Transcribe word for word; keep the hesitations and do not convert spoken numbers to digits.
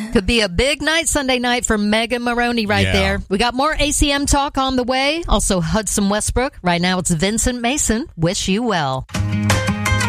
Could be a big night Sunday night for Megan Maroney right Yeah. there. We got more A C M talk on the way. Also Hudson Westbrook. Right now it's Vincent Mason. Wish you well.